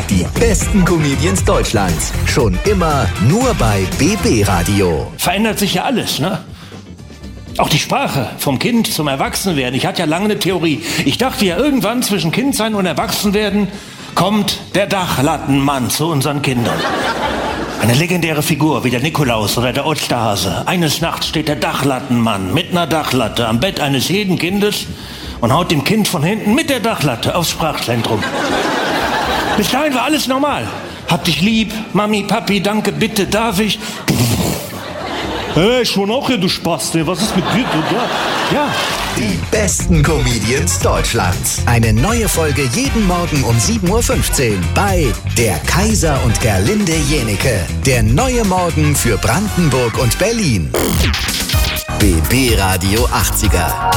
Die besten Comedians Deutschlands. Schon immer nur bei BB Radio. Verändert sich ja alles, ne? Auch die Sprache vom Kind zum Erwachsenwerden. Ich hatte ja lange eine Theorie. Ich dachte ja, irgendwann zwischen Kindsein und Erwachsenwerden kommt der Dachlattenmann zu unseren Kindern. Eine legendäre Figur wie der Nikolaus oder der Osterhase. Eines Nachts steht der Dachlattenmann mit einer Dachlatte am Bett eines jeden Kindes und haut dem Kind von hinten mit der Dachlatte aufs Sprachzentrum. Bis dahin war alles normal. Hab dich lieb, Mami, Papi, danke, bitte, darf ich? Hey, ich wohne auch hier, du Spasti. Was ist mit dir? Ja. Die besten Comedians Deutschlands. Eine neue Folge jeden Morgen um 7.15 Uhr bei Der Kaiser und Gerlinde Jenike. Der neue Morgen für Brandenburg und Berlin. BB Radio 80er.